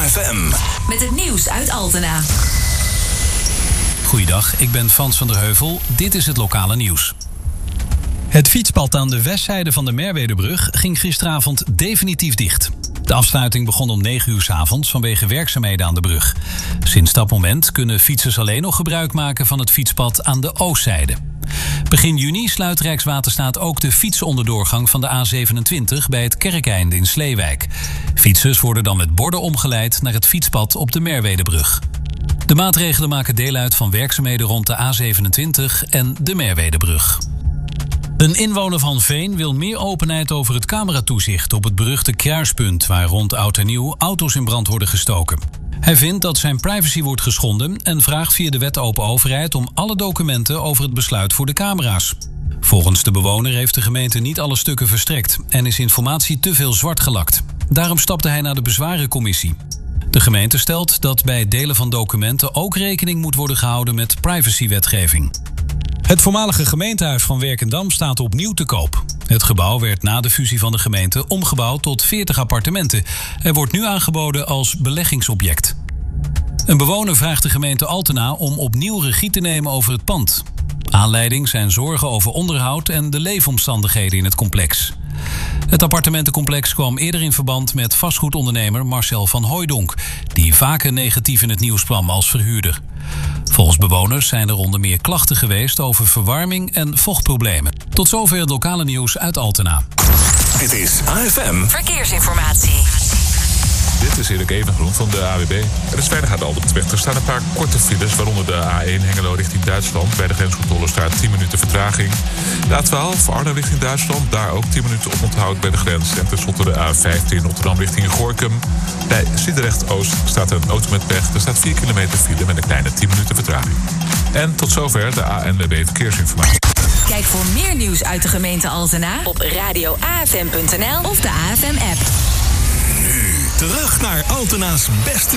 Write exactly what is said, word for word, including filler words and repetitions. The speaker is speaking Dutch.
F M. Met het nieuws uit Altena. Goeiedag, ik ben Frans van der Heuvel. Dit is het lokale nieuws. Het fietspad aan de westzijde van de Merwedebrug ging gisteravond definitief dicht. De afsluiting begon om negen uur 's avonds vanwege werkzaamheden aan de brug. Sinds dat moment kunnen fietsers alleen nog gebruik maken van het fietspad aan de oostzijde. Begin juni sluit Rijkswaterstaat ook de fietsonderdoorgang van de A zevenentwintig bij het Kerkeinde in Sleewijk. Fietsers worden dan met borden omgeleid naar het fietspad op de Merwedebrug. De maatregelen maken deel uit van werkzaamheden rond de A zevenentwintig en de Merwedebrug. Een inwoner van Veen wil meer openheid over het cameratoezicht op het beruchte kruispunt waar rond oud en nieuw auto's in brand worden gestoken. Hij vindt dat zijn privacy wordt geschonden en vraagt via de wet Open Overheid om alle documenten over het besluit voor de camera's. Volgens de bewoner heeft de gemeente niet alle stukken verstrekt en is informatie te veel zwart gelakt. Daarom stapte hij naar de bezwarencommissie. De gemeente stelt dat bij het delen van documenten ook rekening moet worden gehouden met privacywetgeving. Het voormalige gemeentehuis van Werkendam staat opnieuw te koop. Het gebouw werd na de fusie van de gemeente omgebouwd tot veertig appartementen. Er wordt nu aangeboden als beleggingsobject. Een bewoner vraagt de gemeente Altena om opnieuw regie te nemen over het pand. Aanleiding zijn zorgen over onderhoud en de leefomstandigheden in het complex. Het appartementencomplex kwam eerder in verband met vastgoedondernemer Marcel van Hooijdonk, die vaker negatief in het nieuws kwam als verhuurder. Volgens bewoners zijn er onder meer klachten geweest over verwarming en vochtproblemen. Tot zover het lokale nieuws uit Altena. Dit is A F M Verkeersinformatie. Dit is Erik Evengroen van de A W B. Er is veiligheid al op de weg. Er staan een paar korte files, waaronder de A één Hengelo richting Duitsland. Bij de grenscontrole staat tien minuten vertraging. De A twaalf Arnhem richting Duitsland. Daar ook tien minuten op onthoud bij de grens. En tenslotte de A vijftien Rotterdam richting Gorinchem. Bij Sliedrecht-Oost staat een auto met pech. Er staat vier kilometer file met een kleine tien minuten vertraging. En tot zover de A N W B Verkeersinformatie. Kijk voor meer nieuws uit de gemeente Altena op radio a f m punt n l of de A F M-app. Nu terug naar Altena's beste